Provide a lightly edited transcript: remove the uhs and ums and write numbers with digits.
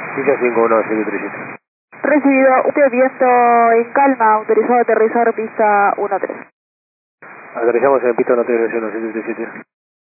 Villa 51737. Recibido, usted viento en calma, autorizado a aterrizar pista 13. Aterrizamos en pista 13, 1737.